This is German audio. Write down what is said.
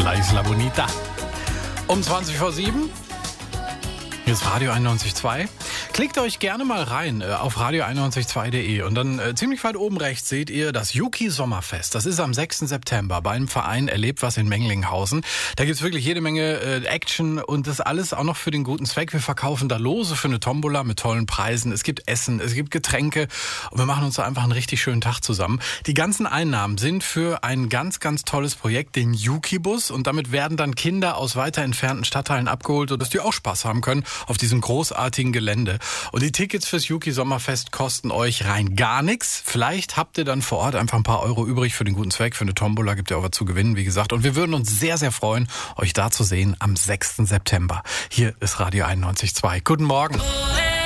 La Isla Bonita. Um 20:07 Hier ist Radio 91.2. Klickt euch gerne mal rein auf radio912.de und dann ziemlich weit oben rechts seht ihr das Yuki Sommerfest. Das ist am 6. September beim Verein Erlebt was in Menglinghausen. Da gibt's wirklich jede Menge Action und das alles auch noch für den guten Zweck. Wir verkaufen da Lose für eine Tombola mit tollen Preisen. Es gibt Essen, es gibt Getränke und wir machen uns da einfach einen richtig schönen Tag zusammen. Die ganzen Einnahmen sind für ein ganz, ganz tolles Projekt, den Yuki-Bus, und damit werden dann Kinder aus weiter entfernten Stadtteilen abgeholt, sodass die auch Spaß haben können auf diesem großartigen Gelände. Und die Tickets fürs Yuki Sommerfest kosten euch rein gar nichts. Vielleicht habt ihr dann vor Ort einfach ein paar Euro übrig für den guten Zweck. Für eine Tombola gibt ihr auch was zu gewinnen, wie gesagt. Und wir würden uns sehr, sehr freuen, euch da zu sehen am 6. September. Hier ist Radio 91.2. Guten Morgen.